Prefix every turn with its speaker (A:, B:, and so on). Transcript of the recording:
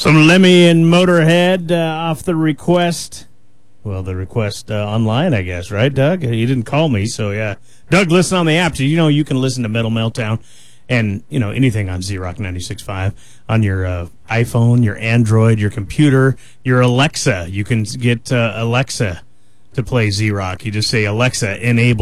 A: Some Lemmy and Motorhead off the request. Well, the request online, I guess, right, Doug? You didn't call me, so yeah. Doug, listen on the app. So you can listen to Metal Meltdown and, anything on Z-Rock 96.5 on your iPhone, your Android, your computer, your Alexa. You can get Alexa to play Z-Rock. You just say, Alexa, enable